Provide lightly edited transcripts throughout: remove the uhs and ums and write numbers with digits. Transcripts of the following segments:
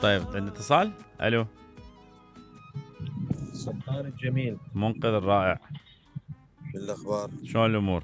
طيب عندنا اتصال. الو. سلطان الجميل، منقذ الرائع، شو الاخبار؟ شلون الامور؟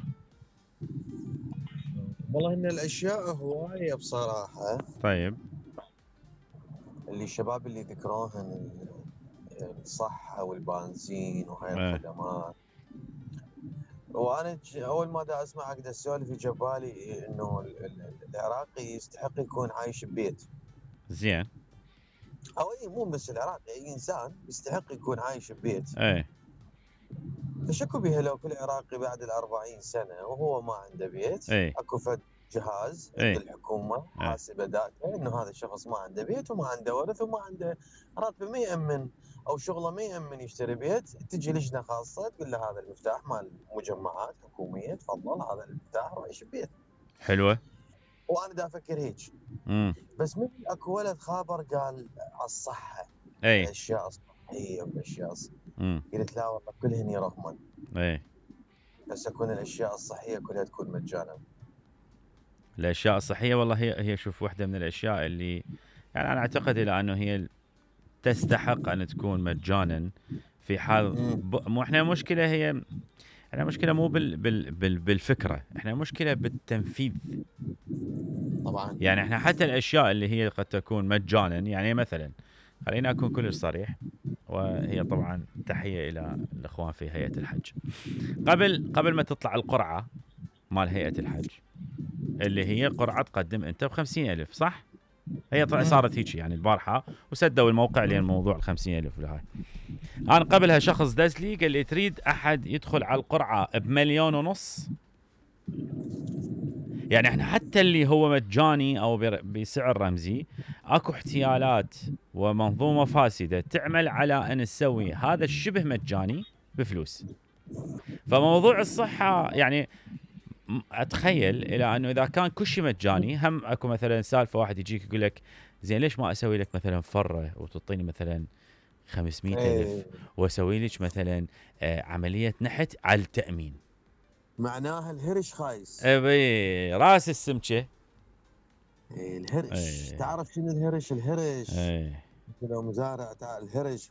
والله ان الاشياء هوايه بصراحه، طيب. اللي الشباب اللي ذكروهن الصحه والبنزين وهاي ايه. الخدمات. وانا اول ما دا اسمعك دا السؤال في جبالي انه العراقي يستحق يكون عايش ببيت، زين. او اي مو بس العراقي، اي انسان يستحق يكون عايش ببيت. ايه. فشكو بيها لو كل عراقي بعد ال40 سنه وهو ما عنده بيت، ايه. اكو فد جهاز عند ايه. الحكومه حاسبه داتا انه هذا الشخص ما عنده بيت وما عنده ورث وما عنده راتبه ما يامن او شغله ما يامن يشتري بيت، تجي لجنه خاصه تقول له هذا المفتاح مال مجمعات حكوميه، تفضل هذا المفتاح وعيش ببيت. حلوه. وانا دا افكر هيك، بس مثل اكو ولد خابر قال على الصحه، ايه. الاشياء الصحيه والاشياء امم قلت لا والله كلهن يرهمن، ايه. بس تكون الاشياء الصحيه كلها تكون مجانا. الاشياء الصحيه والله هي شوف واحده من الاشياء اللي يعني انا اعتقد الى انه هي تستحق ان تكون مجانا في حال مو احنا مشكله هي احنا مشكله مو بالفكره، احنا مشكله بالتنفيذ. طبعا يعني احنا حتى الاشياء اللي هي قد تكون مجانا، يعني مثلا خلينا اكون كلش صريح، وهي طبعا تحيه الى الاخوان في هيئه الحج. قبل ما تطلع القرعه مال هيئه الحج، اللي هي قرعه تقدم انت ب50,000 صح؟ هي صارت هيك يعني البارحه، وسدوا الموقع لان موضوع ال50,000 وهاي. انا قبلها شخص دز لي قال لي تريد احد يدخل على القرعه ب1,500,000. يعني احنا حتى اللي هو مجاني او بسعر رمزي، اكو احتيالات ومنظومه فاسده تعمل على ان نسوي هذا الشبه مجاني بفلوس. فموضوع الصحه يعني اتخيل الى انه اذا كان كل شيء مجاني، هم اكو مثلا سالفه واحد يجيك يقول لك زين ليش ما اسوي لك مثلا فره وتعطيني مثلا 500,000 واسوي لك مثلا عمليه نحت على التامين. معناها الهرش خايس. ابي راس السمكه. الهرش تعرف شنو الهرش؟ الهرش ايه. لو مزارع الهرش